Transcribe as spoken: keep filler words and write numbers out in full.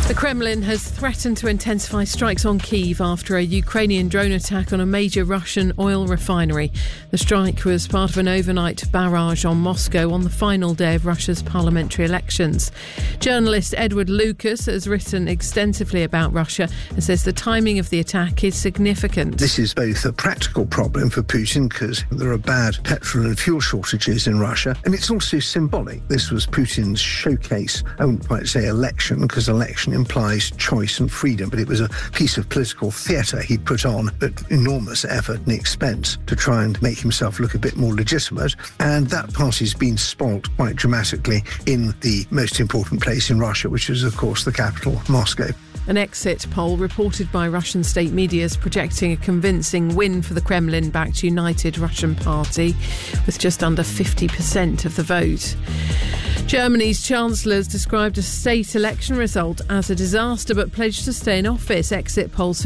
The Kremlin has threatened to intensify strikes on Kyiv after a Ukrainian drone attack on a major Russian oil refinery. The strike was part of an overnight barrage on Moscow on the final day of Russia's parliamentary elections. Journalist Edward Lucas has written extensively about Russia and says the timing of the attack is significant. This is both a practical problem for Putin because there are bad petrol and fuel shortages in Russia, and it's also symbolic. This was Putin's showcase, I wouldn't quite say election, because election implies choice and freedom, but it was a piece of political theatre he'd put on at enormous effort and expense to try and make himself look a bit more legitimate, and that party's been spoilt quite dramatically in the most important place in Russia, which is, of course, the capital, Moscow. An exit poll reported by Russian state media is projecting a convincing win for the Kremlin-backed United Russian Party, with just under fifty percent of the vote. Germany's Chancellor has described a state election result as a disaster but pledged to stay in office. Exit polls